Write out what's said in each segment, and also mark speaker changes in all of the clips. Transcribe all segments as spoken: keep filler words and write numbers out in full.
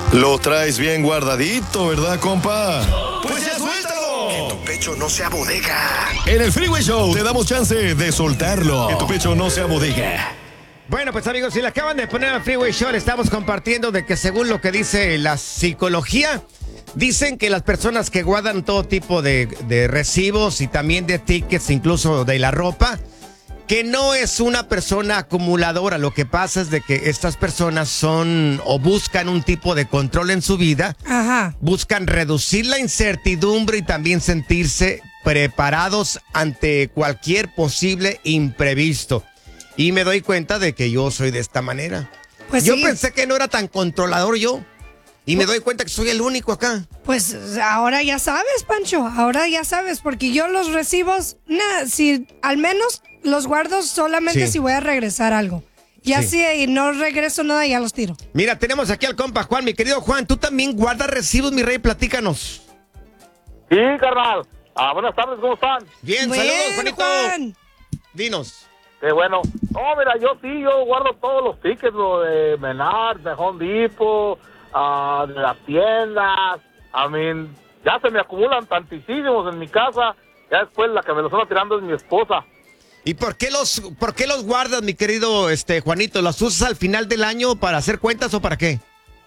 Speaker 1: Lo traes bien guardadito, ¿verdad, compa? ¡Pues ya suéltalo!
Speaker 2: Que tu pecho no sea bodega.
Speaker 1: En el Freeway Show te damos chance de soltarlo. Que tu pecho no sea bodega.
Speaker 3: Bueno, pues amigos, si le acaban de poner al Freeway Show, le estamos compartiendo de que según lo que dice la psicología, dicen que las personas que guardan todo tipo de, de recibos y también de tickets, incluso de la ropa, que no es una persona acumuladora. Lo que pasa es de que estas personas son o buscan un tipo de control en su vida.
Speaker 4: Ajá.
Speaker 3: Buscan reducir la incertidumbre y también sentirse preparados ante cualquier posible imprevisto. Y me doy cuenta de que yo soy de esta manera.
Speaker 4: Pues
Speaker 3: yo
Speaker 4: sí.
Speaker 3: pensé que no era tan controlador yo. Y me doy cuenta que soy el único acá.
Speaker 4: Pues ahora ya sabes, Pancho, ahora ya sabes, porque yo los recibos, nah, si al menos los guardo solamente
Speaker 3: Sí.
Speaker 4: si voy a regresar algo. Ya
Speaker 3: Sí.
Speaker 4: si no regreso nada, ya los tiro.
Speaker 3: Mira, tenemos aquí al compa Juan, mi querido Juan. ¿Tú también guardas recibos, mi rey? Platícanos.
Speaker 5: Sí, carnal. Ah, buenas tardes, ¿cómo están?
Speaker 3: Bien,
Speaker 4: Bien,
Speaker 3: saludos, Juanito.
Speaker 4: Juan.
Speaker 3: Dinos.
Speaker 5: Qué bueno. No, mira, yo sí, yo guardo todos los tickets, lo de Menard, de Home Depot, uh, de las tiendas. I mean, ya se me acumulan tantísimos en mi casa. Ya después la que me los anda tirando es mi esposa.
Speaker 3: ¿Y por qué los, por qué los guardas, mi querido este Juanito? ¿Los usas al final del año para hacer cuentas o para qué?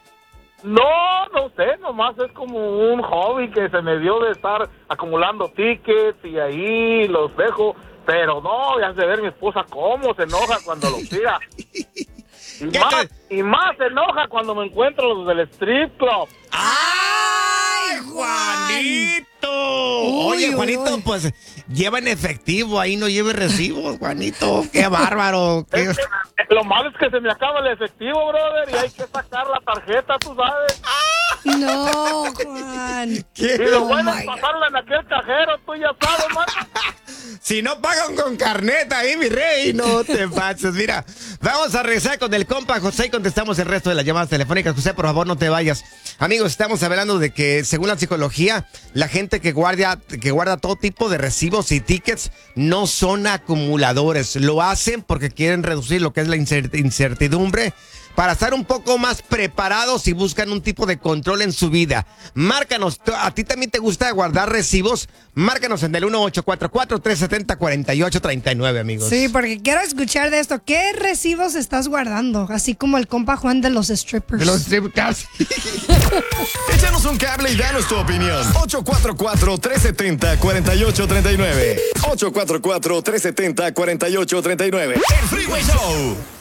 Speaker 5: No, no sé, nomás es como un hobby que se me dio de estar acumulando tickets y ahí los dejo. Pero no, ya se ver mi esposa cómo se enoja cuando los tira. Y
Speaker 3: ¿Qué
Speaker 5: más,
Speaker 3: te-
Speaker 5: y más se enoja cuando me encuentro los del strip club.
Speaker 3: ¡Ay, Juanito!
Speaker 4: Uy,
Speaker 3: Oye,
Speaker 4: uy,
Speaker 3: Juanito,
Speaker 4: uy.
Speaker 3: pues lleva en efectivo, ahí no lleve recibos, Juanito. ¡Qué bárbaro! qué-
Speaker 5: Es que, lo malo es que se me acaba el efectivo, brother, y hay que sacar la tarjeta, tú sabes.
Speaker 4: No, Juan.
Speaker 3: qué-
Speaker 5: Y lo
Speaker 4: Oh,
Speaker 5: bueno
Speaker 4: my
Speaker 5: es
Speaker 4: God.
Speaker 5: pasarla en aquel cajero, tú ya sabes, mano.
Speaker 3: Si no pagan con carneta ahí, mi rey, no te pases. Mira, vamos a regresar con el compa José y contestamos el resto de las llamadas telefónicas. José, por favor, no te vayas. Amigos, estamos hablando de que, según la psicología, la gente que guarda, que guarda todo tipo de recibos y tickets no son acumuladores. Lo hacen porque quieren reducir lo que es la incer- incertidumbre para estar un poco más preparados y buscan un tipo de control en su vida. Márcanos, ¿a ti también te gusta guardar recibos? Márcanos en el uno ocho cuatro cuatro, tres siete cero, cuatro ocho tres nueve, amigos.
Speaker 4: Sí, porque quiero escuchar de esto. ¿Qué recibos estás guardando? Así como el compa Juan de los strippers.
Speaker 3: De los strip clubs.
Speaker 1: Échanos un cable y danos tu opinión. ocho cuatro cuatro, tres siete cero, cuatro ocho tres nueve. ocho cuatro cuatro, tres siete cero, cuatro ocho tres nueve. El Freeway Show.